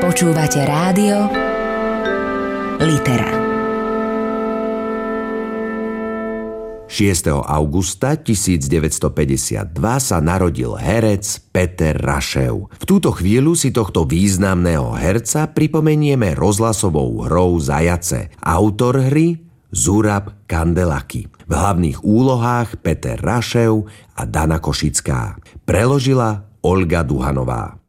Počúvate rádio Litera. 6. augusta 1952 sa narodil herec Peter Rašev. V túto chvíľu si tohto významného herca pripomenieme rozhlasovou hrou Zajace. Autor hry Zurab Kandelaki. V hlavných úlohách Peter Rašev a Dana Košická. Preložila Olga Duhanová.